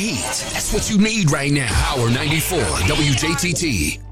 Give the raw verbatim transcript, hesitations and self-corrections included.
heat. That's what you need right now. Power ninety-four, W J T T.